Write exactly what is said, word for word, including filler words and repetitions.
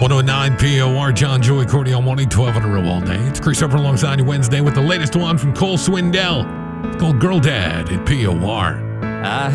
one oh nine P O R, John Joy, Cordy on one eight twelve in a row all day. It's Chris Upper alongside you Wednesday with the latest one from Cole Swindell. It's called Girl Dad at P O R. I